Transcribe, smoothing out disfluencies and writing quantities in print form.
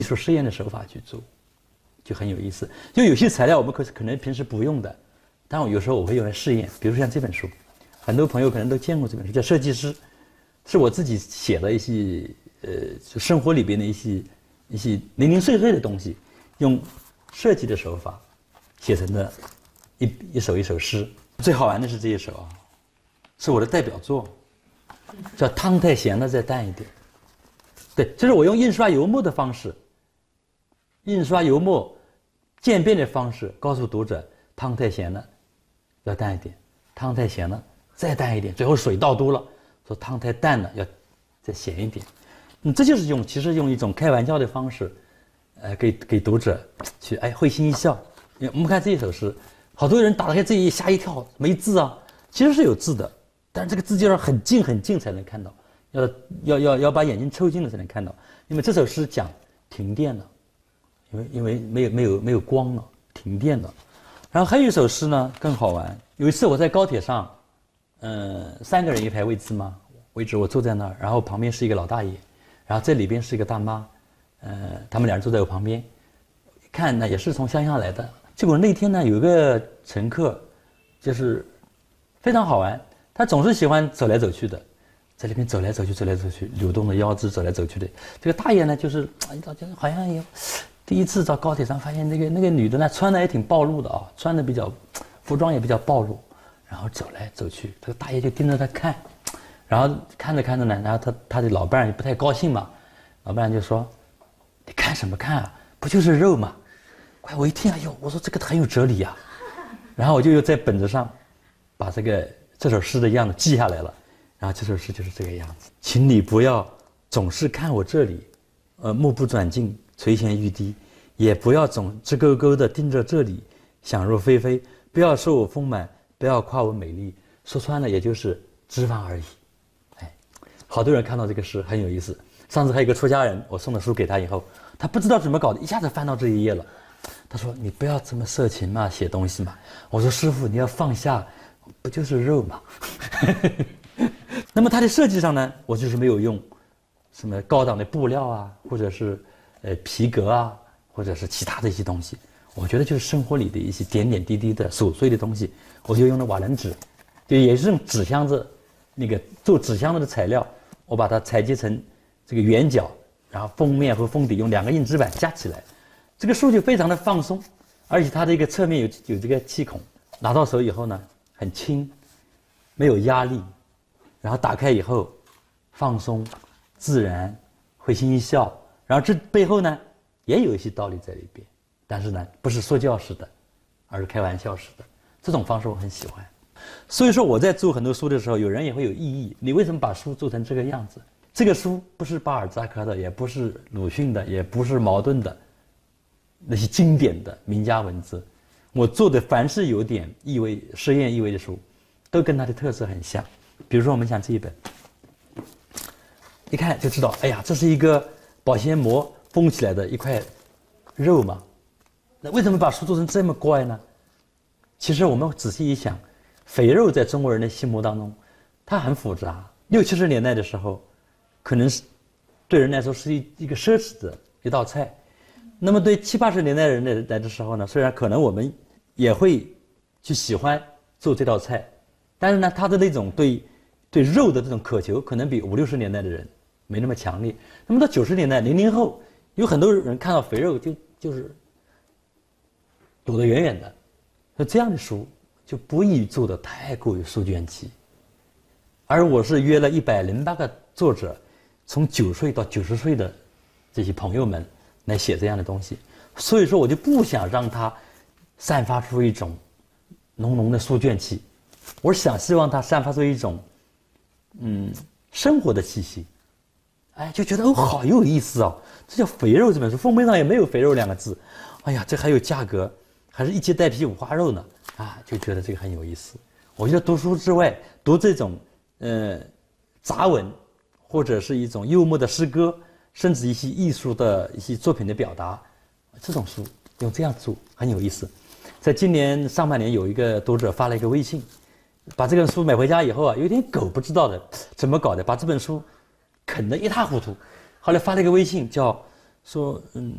艺术实验的手法去做，就很有意思。就有些材料我们可能平时不用的，但我有时候我会用来试验。比如说像这本书，很多朋友可能都见过这本书，叫《设计师》，是我自己写的一些就生活里边的一些零零碎碎的东西，用设计的手法写成的一首诗。最好玩的是这一首啊，是我的代表作，叫《汤太咸了再淡一点》。对，就是我用印刷油墨的方式，印刷油墨渐变的方式，告诉读者汤太咸了，要淡一点；汤太咸了，再淡一点。最后水倒多了，说汤太淡了，要再咸一点。这就是其实用一种开玩笑的方式，给读者去会心一笑。我们看这一首诗，好多人打开这一页吓一跳，没字啊，其实是有字的，但是这个字就要很近很近才能看到。要把眼睛凑近了才能看到，因为这首诗讲停电了，因为没有光了，停电了。然后还有一首诗呢更好玩，有一次我在高铁上，3个人一排位置嘛，我坐在那儿，然后旁边是一个老大爷，然后这里边是一个大妈，他们俩人坐在我旁边，看呢也是从乡下来的。结果那天呢有一个乘客，就是非常好玩，他总是喜欢走来走去的。在那边走来走去，扭动的腰肢走来走去的。这个大爷呢，就是好像有第一次到高铁上发现那个女的呢，穿的也挺暴露的啊，穿的服装也比较暴露，然后走来走去，这个大爷就盯着她看，然后看着呢，然后他的老伴也不太高兴嘛，老伴就说：“你看什么看啊？不就是肉吗？”我一听，哎呦，我说这个很有哲理啊，然后我就又在本子上把这首诗的样子记下来了。然后这首诗就是这个样子，请你不要总是看我这里，目不转睛，垂涎欲滴，也不要总直勾勾的盯着这里，想入非非，不要说我丰满，不要夸我美丽，说穿了也就是脂肪而已。好多人看到这个诗很有意思。上次还有一个出家人，我送了书给他以后，他不知道怎么搞的，一下子翻到这一页了。他说：“你不要这么色情嘛，写东西嘛。”我说：“师父，你要放下，不就是肉嘛？”那么它的设计上呢，我就是没有用什么高档的布料啊，或者是皮革啊，或者是其他的一些东西。我觉得就是生活里的一些点点滴滴的琐碎的东西，我就用了瓦楞纸，就也是用纸箱子做纸箱子的材料，我把它裁接成这个圆角，然后封面和封底用2个硬纸板夹起来，这个书就非常的放松，而且它的一个侧面有这个气孔，拿到手以后呢很轻，没有压力。然后打开以后，放松、自然、会心一笑。然后这背后呢，也有一些道理在里边，但是呢，不是说教式的，而是开玩笑式的。这种方式我很喜欢。所以说我在做很多书的时候，有人也会有异议：你为什么把书做成这个样子？这个书不是巴尔扎克的，也不是鲁迅的，也不是茅盾的那些经典的名家文字。我做的凡是有点意味、实验意味的书，都跟它的特色很像。比如说我们讲这一本，一看就知道，哎呀，这是一个保鲜膜封起来的一块肉嘛。那为什么把书做成这么怪呢？其实我们仔细一想，肥肉在中国人的心目当中，它很复杂。60、70年代的时候，可能是对人来说是一个奢侈的一道菜。那么对70、80年代人来的时候呢，虽然可能我们也会去喜欢做这道菜，但是呢，他的那种对肉的这种渴求，可能比50、60年代的人没那么强烈。那么到90年代，00后，有很多人看到肥肉就是躲得远远的。那这样的书就不宜做得太过于书卷气。而我是约了108个作者，从9岁到90岁的这些朋友们来写这样的东西，所以说我就不想让它散发出一种浓浓的书卷气，我希望它散发出一种生活的气息。就觉得好有意思哦，这叫肥肉这本书，封面上也没有肥肉2个字，哎呀，这还有价格，还是一节带皮五花肉呢，就觉得这个很有意思。我觉得读书之外，读这种杂文，或者是一种幽默的诗歌，甚至一些艺术的一些作品的表达，这种书用这样做很有意思。在今年上半年，有一个读者发了一个微信，把这本书买回家以后有点狗不知道的怎么搞的，把这本书啃得一塌糊涂。后来发了一个微信，说